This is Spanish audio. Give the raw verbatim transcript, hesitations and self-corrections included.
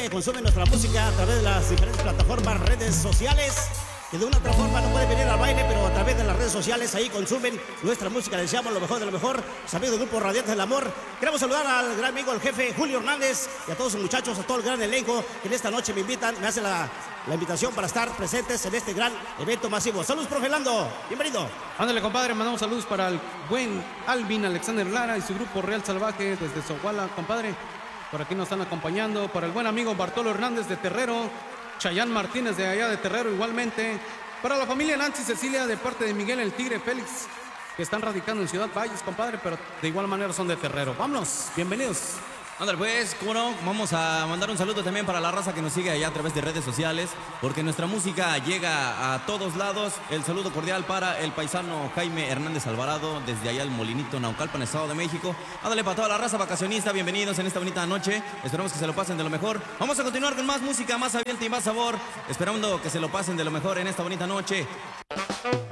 que consumen nuestra música a través de las diferentes plataformas, redes sociales, que de una otra forma no pueden venir al baile, pero a través de las redes sociales ahí consumen nuestra música. Les deseamos lo mejor de lo mejor. Sabido Grupo Radiantes del Amor. Queremos saludar al gran amigo, el jefe Julio Hernández, y a todos sus muchachos, a todo el gran elenco que en esta noche me invitan, me hacen la, la invitación para estar presentes en este gran evento masivo. Saludos, profe Lando. Bienvenido. Ándale, compadre, mandamos saludos para el buen Alvin Alexander Lara y su grupo Real Salvaje desde Sohuala, compadre. Por aquí nos están acompañando. Para el buen amigo Bartolo Hernández de Terrero, Chayán Martínez de allá de Terrero igualmente. Para la familia Nancy Cecilia de parte de Miguel el Tigre Félix, que están radicando en Ciudad Valles, compadre, pero de igual manera son de Terrero. Vámonos, bienvenidos. Ándale pues, cómo no, vamos a mandar un saludo también para la raza que nos sigue allá a través de redes sociales, porque nuestra música llega a todos lados. El saludo cordial para el paisano Jaime Hernández Alvarado, desde allá el Molinito, Naucalpan, Estado de México. Ándale para toda la raza vacacionista, bienvenidos en esta bonita noche. Esperamos que se lo pasen de lo mejor. Vamos a continuar con más música, más ambiente y más sabor, esperando que se lo pasen de lo mejor en esta bonita noche.